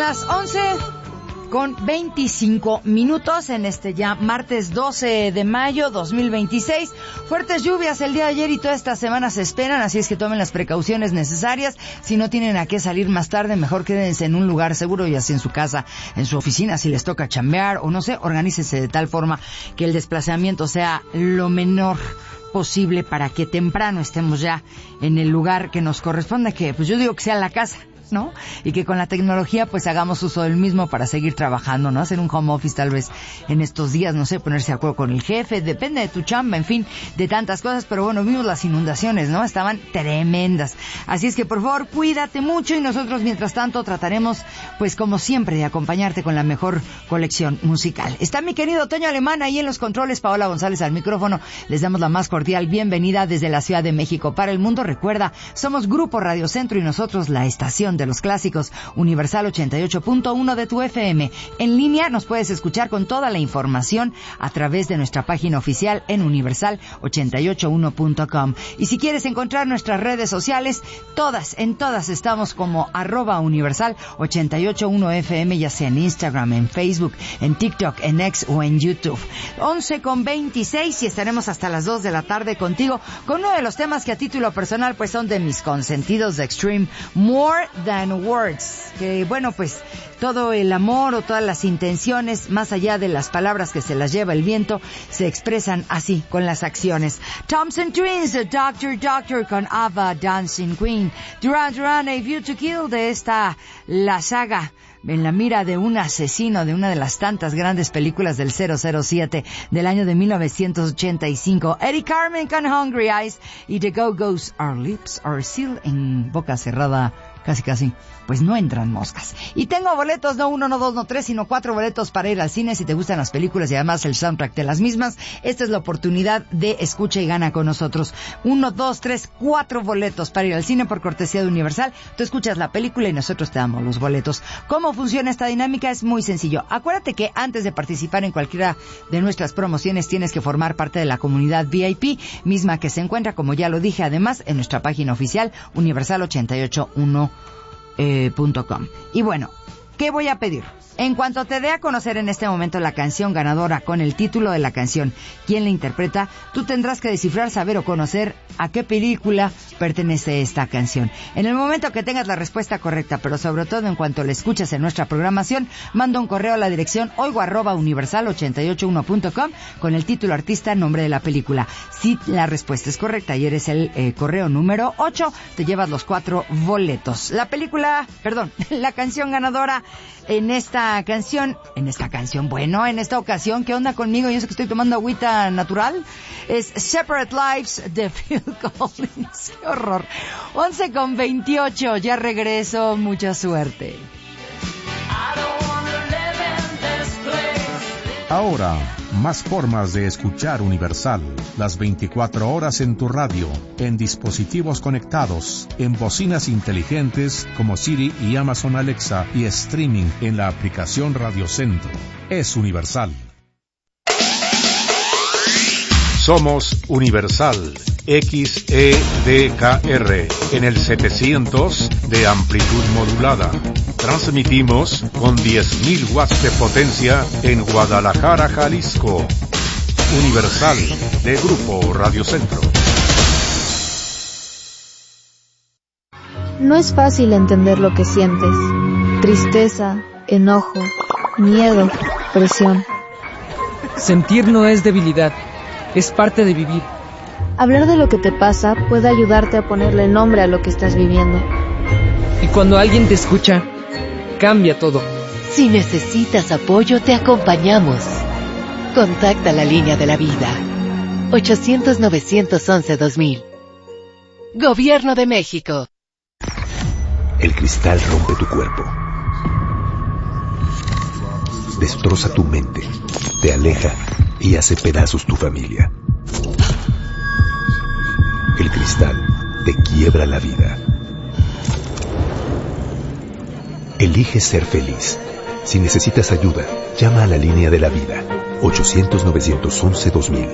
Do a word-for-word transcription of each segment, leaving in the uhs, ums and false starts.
las once con veinticinco minutos en este ya martes doce de mayo dos mil veintiséis. Fuertes lluvias el día de ayer y toda esta semana se esperan, así es que tomen las precauciones necesarias. Si no tienen a qué salir más tarde, mejor quédense en un lugar seguro, ya sea en su casa, en su oficina, si les toca chambear o no sé, organícense de tal forma que el desplazamiento sea lo menor posible para que temprano estemos ya en el lugar que nos corresponde, que pues yo digo que sea la casa, ¿no? Y que con la tecnología pues hagamos uso del mismo para seguir trabajando, ¿no? Hacer un home office tal vez en estos días, no sé, ponerse de acuerdo con el jefe, depende de tu chamba, en fin, de tantas cosas, pero bueno, vimos las inundaciones, ¿no? Estaban tremendas. Así es que por favor, cuídate mucho y nosotros mientras tanto trataremos, pues como siempre, de acompañarte con la mejor colección musical. Está mi querido Toño Alemán ahí en los controles, Paola González al micrófono. Les damos la más cordial bienvenida desde la Ciudad de México para el mundo. Recuerda, somos Grupo Radio Centro y nosotros la estación de los clásicos, Universal ochenta y ocho punto uno de tu F M. En línea nos puedes escuchar con toda la información a través de nuestra página oficial en universal ochenta y ocho uno punto com. Y si quieres encontrar nuestras redes sociales, todas, en todas estamos como arroba universal ochenta y ocho uno F M, ya sea en Instagram, en Facebook, en TikTok, en X o en YouTube. once con veintiséis y estaremos hasta las dos de la tarde contigo con uno de los temas que a título personal pues son de mis consentidos de Extreme, More Than Words, que bueno, pues todo el amor o todas las intenciones, más allá de las palabras que se las lleva el viento, se expresan así, con las acciones. Thompson Twins, The Doctor Doctor con Ava, Dancing Queen. Duran Duran, A View to Kill, de esta, la saga en la mira de un asesino de una de las tantas grandes películas del cero cero siete del año de mil novecientos ochenta y cinco. Eddie Carmen con Hungry Eyes y The Go-Go's Our Lips Are Sealed, en boca cerrada, casi casi, pues no entran moscas. Y tengo boletos, no uno, no dos, no tres, sino cuatro boletos para ir al cine. Si te gustan las películas y además el soundtrack de las mismas, esta es la oportunidad de escucha y gana con nosotros. Uno, dos, tres, cuatro boletos para ir al cine por cortesía de Universal. Tú escuchas la película y nosotros te damos los boletos. ¿Cómo funciona esta dinámica? Es muy sencillo. Acuérdate que antes de participar en cualquiera de nuestras promociones tienes que formar parte de la comunidad V I P, misma que se encuentra, como ya lo dije, además en nuestra página oficial universal ochenta y ocho uno punto com. Y bueno, ¿qué voy a pedir? En cuanto te dé a conocer en este momento la canción ganadora con el título de la canción, quién la interpreta, tú tendrás que descifrar, saber o conocer a qué película pertenece esta canción. En el momento que tengas la respuesta correcta, pero sobre todo en cuanto la escuches en nuestra programación, manda un correo a la dirección oigo arroba universal ochenta y ocho uno punto com con el título, artista, nombre de la película. Si la respuesta es correcta y eres el eh, correo número ocho, te llevas los cuatro boletos. La película, perdón, la canción ganadora en esta canción, en esta canción, bueno, en esta ocasión, ¿qué onda conmigo? Yo sé que estoy tomando agüita natural. Es Separate Lives de Phil Collins. ¡Qué horror! once con veintiocho, ya regreso, mucha suerte. Ahora, más formas de escuchar Universal, las veinticuatro horas en tu radio, en dispositivos conectados, en bocinas inteligentes como Siri y Amazon Alexa y streaming en la aplicación Radio Centro. Es Universal. Somos Universal, X E D K R, en el setecientos de amplitud modulada. Transmitimos con diez mil watts de potencia en Guadalajara, Jalisco. Universal, de Grupo Radio Centro. No es fácil entender lo que sientes. Tristeza, enojo, miedo, presión. Sentir no es debilidad, es parte de vivir. Hablar de lo que te pasa puede ayudarte a ponerle nombre a lo que estás viviendo. Y cuando alguien te escucha, cambia todo. Si necesitas apoyo, te acompañamos. Contacta la línea de la vida. ochocientos, novecientos once, dos mil. Gobierno de México. El cristal rompe tu cuerpo. Destroza tu mente. Te aleja y hace pedazos tu familia. El cristal te quiebra la vida. Elige ser feliz. Si necesitas ayuda, llama a la línea de la vida. ochocientos, novecientos once, dos mil.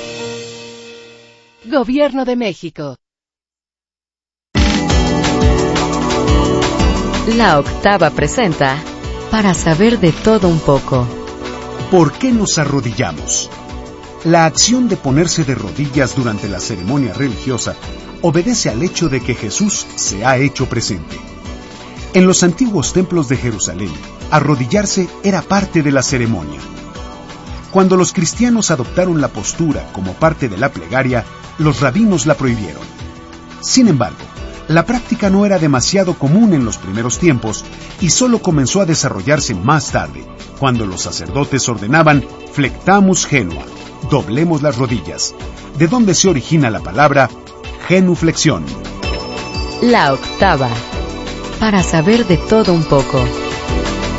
Gobierno de México. La Octava presenta para saber de todo un poco. ¿Por qué nos arrodillamos? La acción de ponerse de rodillas durante la ceremonia religiosa obedece al hecho de que Jesús se ha hecho presente. En los antiguos templos de Jerusalén, arrodillarse era parte de la ceremonia. Cuando los cristianos adoptaron la postura como parte de la plegaria, los rabinos la prohibieron. Sin embargo, la práctica no era demasiado común en los primeros tiempos y solo comenzó a desarrollarse más tarde, cuando los sacerdotes ordenaban flectamus genua, doblemos las rodillas, de donde se origina la palabra genuflexión. La octava, para saber de todo un poco.